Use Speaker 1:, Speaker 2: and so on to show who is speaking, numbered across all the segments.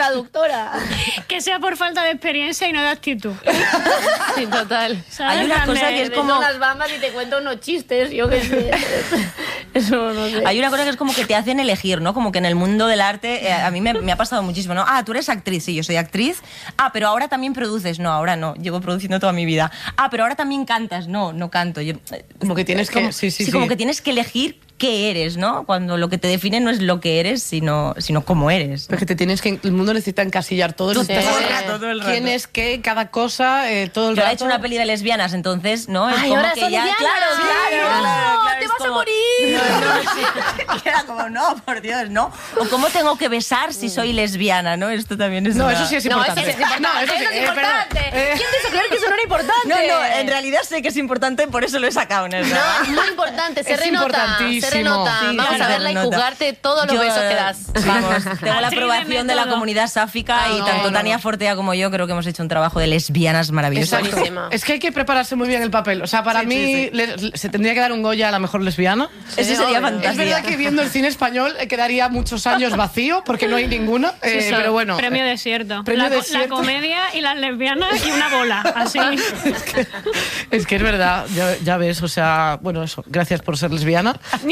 Speaker 1: traductora.
Speaker 2: Que sea por falta de experiencia y no de actitud.
Speaker 3: Sí, total.
Speaker 2: ¿Sabes?
Speaker 1: Hay una cosa que es como unas bambas y te cuento unos chistes, yo qué sé. Eso no sé.
Speaker 4: Hay una cosa que es como que te hacen elegir, ¿no? Como que en el mundo del arte, a mí me ha pasado muchísimo, ¿no? Tú eres actriz, sí, yo soy actriz. Pero ahora también produces. No, ahora no, llevo produciendo toda mi vida. Pero ahora también cantas. No, no canto.
Speaker 5: Como que tienes que...
Speaker 4: Sí, como que tienes que elegir qué eres, ¿no? Cuando lo que te define no es lo que eres, sino cómo eres, ¿no?
Speaker 5: Porque te tienes que... El mundo necesita encasillar todo el rato. ¿Quién es qué? Cada cosa, todo el rato.
Speaker 4: Yo he hecho una peli de lesbianas, entonces, ¿no? Es
Speaker 1: Ay,
Speaker 4: como
Speaker 1: ahora
Speaker 4: que
Speaker 1: son
Speaker 4: ya...
Speaker 1: lesbianas.
Speaker 4: Claro,
Speaker 1: ¡Te
Speaker 4: es
Speaker 1: vas a
Speaker 4: como...
Speaker 1: morir!
Speaker 4: Sí. Era como, no, por Dios, ¿no? O cómo tengo que besar si soy lesbiana, ¿no? Esto también es
Speaker 5: eso sí es importante.
Speaker 1: Eso es importante. ¿Quién te hizo creer que eso no era importante?
Speaker 4: No, en realidad sé que es importante, por eso lo he sacado, ¿no?
Speaker 3: No, es muy importante, se
Speaker 5: Es
Speaker 3: renota.
Speaker 5: importantísimo.
Speaker 3: Se renota.
Speaker 5: Sí,
Speaker 3: Vamos a verla y juzgarte todos los besos que das.
Speaker 4: Vamos, tengo la
Speaker 2: Atréveme
Speaker 4: aprobación de la
Speaker 2: todo.
Speaker 4: comunidad sáfica y tanto Tania Fortea como yo creo que hemos hecho un trabajo de lesbianas maravilloso.
Speaker 3: Buenísima.
Speaker 5: Es que hay que prepararse muy bien el papel. O sea, para mí se tendría que dar un Goya a la mejor lesbiana.
Speaker 4: Ese sería fantástico.
Speaker 5: Es verdad que viendo el cine español quedaría muchos años vacío porque no hay ninguna. Pero bueno.
Speaker 2: Premio desierto.
Speaker 5: Premio
Speaker 2: la
Speaker 5: desierto.
Speaker 2: comedia y las lesbianas y una bola. Así.
Speaker 5: Es que es verdad, ya ves, o sea, bueno, eso, gracias por ser lesbiana.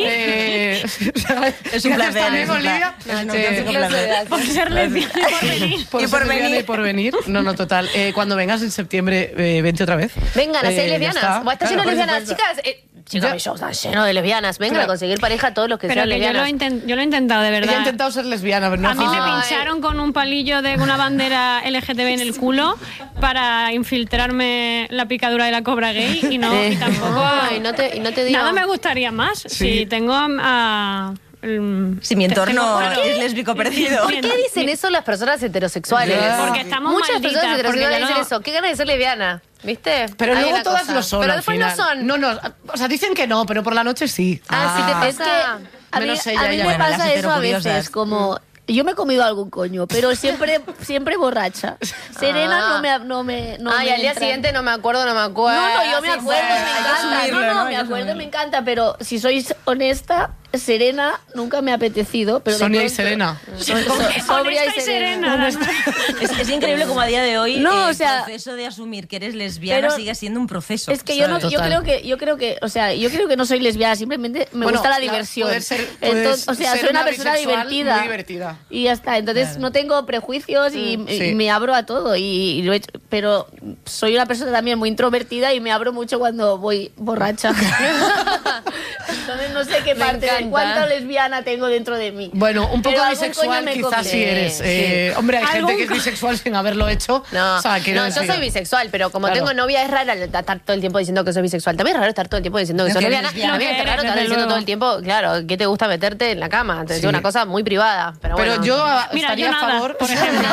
Speaker 4: Es un placer.
Speaker 5: También,
Speaker 4: es un
Speaker 5: Olivia.
Speaker 4: placer.
Speaker 2: Por ser lesbiana y por venir.
Speaker 5: Por ser lesbiana y por venir. No, total. Cuando vengas en septiembre, vente otra vez.
Speaker 3: Vengan a ser
Speaker 5: Ya
Speaker 3: lesbianas.
Speaker 5: está.
Speaker 3: Está lleno de
Speaker 5: Claro,
Speaker 3: lesbianas,
Speaker 5: por supuesto.
Speaker 3: chicas. Chicas, mi show está lleno de lesbianas. Vengan a conseguir pareja todos los que
Speaker 2: Pero
Speaker 3: sean
Speaker 2: que yo
Speaker 3: lesbianas.
Speaker 2: lo he intentado, de verdad.
Speaker 5: Ella ha intentado ser lesbiana, pero no
Speaker 2: A mí me
Speaker 5: funciona.
Speaker 2: pincharon con un palillo de una bandera LGTB en el culo para infiltrarme la picadura de la cobra gay y tampoco...
Speaker 3: Ay, no te digo.
Speaker 2: Nada me gustaría más si tengo a...
Speaker 4: Si mi entorno
Speaker 2: Tengo-
Speaker 4: es lésbico perdido.
Speaker 3: ¿Por qué dicen eso las personas heterosexuales?
Speaker 2: Porque estamos
Speaker 3: Muchas
Speaker 2: malditas,
Speaker 3: personas heterosexuales
Speaker 2: porque yo
Speaker 3: dicen
Speaker 2: no-
Speaker 3: eso. ¿Qué ganas de ser lesbiana? ¿Viste?
Speaker 5: Pero
Speaker 3: Hay
Speaker 5: luego
Speaker 3: una
Speaker 5: todas
Speaker 3: cosa.
Speaker 5: lo son.
Speaker 3: Pero
Speaker 5: al
Speaker 3: después
Speaker 5: final.
Speaker 3: no son.
Speaker 5: No, o sea, dicen que no, pero por la noche sí.
Speaker 3: Sí te
Speaker 1: Es que
Speaker 3: pasa.
Speaker 1: a mí,
Speaker 5: Menos ella,
Speaker 1: a mí
Speaker 5: ella.
Speaker 1: me
Speaker 4: Bueno, las
Speaker 1: pasa eso a
Speaker 4: heterocuriosas.
Speaker 1: veces, como... Yo me he comido algún coño, pero siempre borracha. Serena no me
Speaker 3: Ay, al día
Speaker 1: entra.
Speaker 3: siguiente no me acuerdo.
Speaker 1: No, yo me
Speaker 3: Sí,
Speaker 1: acuerdo y me
Speaker 4: hay que
Speaker 1: encanta.
Speaker 4: asumirlo,
Speaker 1: No,
Speaker 4: ¿no?
Speaker 1: me
Speaker 4: Hay que
Speaker 1: acuerdo y
Speaker 4: asumirlo.
Speaker 1: me encanta, pero si sois honesta, Serena nunca me ha apetecido. Pero de
Speaker 5: Sonia y
Speaker 1: pronto-
Speaker 5: Serena.
Speaker 1: Sobria
Speaker 2: Honesta y serena.
Speaker 4: Es increíble como a día de hoy
Speaker 1: No, o
Speaker 4: el
Speaker 1: sea,
Speaker 4: proceso de asumir que eres lesbiana
Speaker 1: pero
Speaker 4: sigue siendo un proceso.
Speaker 1: Es que yo no,
Speaker 4: ¿sabes?
Speaker 1: yo creo que, o sea, yo creo que no soy lesbiana, simplemente me
Speaker 5: Bueno,
Speaker 1: gusta la
Speaker 5: claro,
Speaker 1: diversión.
Speaker 5: puedes
Speaker 1: O sea,
Speaker 5: ser
Speaker 1: soy una
Speaker 5: una
Speaker 1: persona
Speaker 5: bisexual
Speaker 1: divertida.
Speaker 5: muy divertida.
Speaker 1: Y ya está. Entonces no tengo prejuicios y
Speaker 5: Sí.
Speaker 1: me abro a todo. Y lo he hecho, pero soy una persona también muy introvertida y me abro mucho cuando voy borracha. Entonces no sé qué
Speaker 3: Me
Speaker 1: parte de
Speaker 3: encanta.
Speaker 1: cuánta lesbiana tengo dentro de mí.
Speaker 5: Bueno, un poco
Speaker 1: Pero algún
Speaker 5: bisexual
Speaker 1: coño me
Speaker 5: quizás
Speaker 1: comí.
Speaker 5: sí eres. Hombre, hay gente que es bisexual sin haberlo hecho.
Speaker 3: No,
Speaker 5: O sea, quiero
Speaker 3: no, yo
Speaker 5: decir-
Speaker 3: soy bisexual, pero como
Speaker 5: Claro.
Speaker 3: tengo novia es raro estar todo el tiempo diciendo que soy bisexual. También es raro estar todo el tiempo diciendo que
Speaker 4: No,
Speaker 3: soy
Speaker 4: que
Speaker 3: lesbiana.
Speaker 4: eres lesbiana.
Speaker 3: También es
Speaker 2: No, que
Speaker 3: raro
Speaker 2: eres,
Speaker 3: estar
Speaker 2: desde
Speaker 3: diciendo
Speaker 2: luego.
Speaker 3: todo el tiempo, claro, ¿qué te gusta meterte en la cama? Te digo una cosa muy privada, pero bueno.
Speaker 5: Pero yo
Speaker 2: Mira,
Speaker 5: estaría
Speaker 2: yo
Speaker 5: a
Speaker 2: nada,
Speaker 5: favor.
Speaker 2: por ejemplo.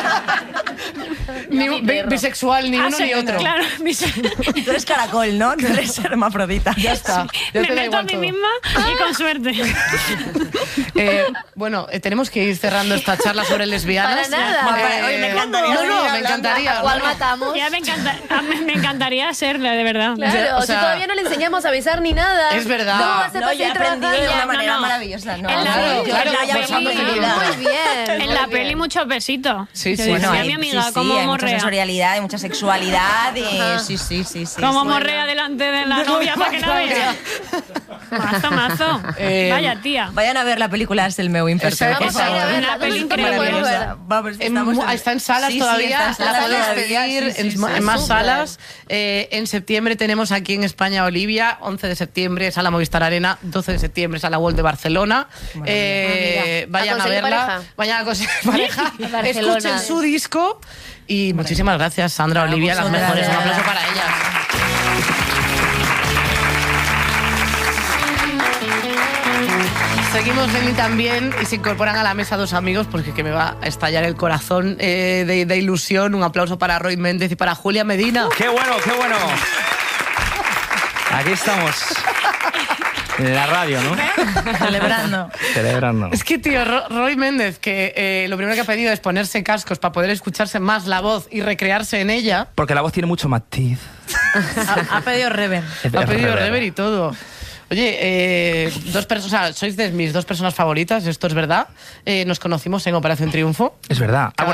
Speaker 5: Bisexual, ni uno ni otro.
Speaker 2: Claro,
Speaker 4: Tú eres caracol, ¿no? Tú eres hermafrodita.
Speaker 5: Ya está. Ya
Speaker 2: me
Speaker 5: te da
Speaker 2: meto a
Speaker 5: igual
Speaker 2: mí
Speaker 5: todo.
Speaker 2: misma y con suerte.
Speaker 5: Bueno, tenemos que ir cerrando esta charla sobre lesbianas.
Speaker 3: Para nada.
Speaker 4: Oye, me encantaría
Speaker 5: No,
Speaker 4: seguir
Speaker 5: me
Speaker 4: hablando.
Speaker 5: encantaría.
Speaker 1: ¿Cuál
Speaker 5: ¿no?
Speaker 1: matamos?
Speaker 2: Ya me encantaría serla, de verdad.
Speaker 3: Claro,
Speaker 5: O sea,
Speaker 3: si todavía no le enseñamos a besar ni nada.
Speaker 5: Es verdad.
Speaker 3: ¿Cómo va a ser
Speaker 4: No,
Speaker 3: para
Speaker 4: yo he
Speaker 3: seguir
Speaker 4: aprendido de
Speaker 3: trabajando?
Speaker 4: una manera
Speaker 2: no.
Speaker 4: maravillosa. No,
Speaker 2: En la
Speaker 5: Claro,
Speaker 2: peli-
Speaker 5: claro,
Speaker 2: en la
Speaker 5: forzando
Speaker 2: peli-
Speaker 5: seguridad.
Speaker 3: Muy bien.
Speaker 2: En
Speaker 3: muy
Speaker 2: la
Speaker 3: bien.
Speaker 2: peli muchos besitos.
Speaker 5: Sí,
Speaker 2: Yo
Speaker 5: sí.
Speaker 2: decía
Speaker 4: Bueno,
Speaker 2: a mi amiga
Speaker 4: sí,
Speaker 2: cómo
Speaker 4: hay mucha
Speaker 2: morrea.
Speaker 4: sensorialidad, hay mucha sexualidad. Sí.
Speaker 2: Cómo morrea delante de la novia para que la vea. Mazo. Vaya tía.
Speaker 4: Vayan a ver la película Es el meu imperfecto,
Speaker 5: Esa-
Speaker 4: por
Speaker 5: vamos a ir a
Speaker 4: favor.
Speaker 5: verla.
Speaker 2: Una peli
Speaker 3: ¿Dónde
Speaker 2: increíble.
Speaker 3: podemos verla?
Speaker 4: Vamos, estamos
Speaker 5: Está en salas
Speaker 4: Sí,
Speaker 5: todavía,
Speaker 4: está en
Speaker 5: la
Speaker 4: salas
Speaker 5: puedes
Speaker 4: todavía,
Speaker 5: pedir
Speaker 4: sí, sí,
Speaker 5: en más
Speaker 3: súper.
Speaker 5: salas. En septiembre tenemos aquí en España Olivia, 11 de septiembre Sala Movistar Arena, 12 de septiembre Sala World de Barcelona. Vayan a
Speaker 3: conseguir
Speaker 5: verla,
Speaker 3: pareja.
Speaker 5: vayan a conseguir pareja,
Speaker 1: Barcelona.
Speaker 5: escuchen su disco y muchísimas gracias Sandra, Olivia, las
Speaker 4: vosotras.
Speaker 5: mejores. Un aplauso para ellas. Seguimos en Y También y se incorporan a la mesa dos amigos porque que me va a estallar el corazón de ilusión. Un aplauso para Roy Méndez y para Julia Medina.
Speaker 6: ¡Qué bueno, qué bueno! Aquí estamos. En la radio, ¿no?
Speaker 4: Celebrando.
Speaker 6: Celebrando.
Speaker 5: Es que, tío, Roy Méndez, que lo primero que ha pedido es ponerse cascos para poder escucharse más la voz y recrearse en ella.
Speaker 6: Porque la voz tiene mucho matiz.
Speaker 4: Ha pedido rever.
Speaker 5: Ha pedido rever y todo. Oye, sois de mis dos personas favoritas, esto es verdad. Nos conocimos en Operación Triunfo.
Speaker 6: Es verdad.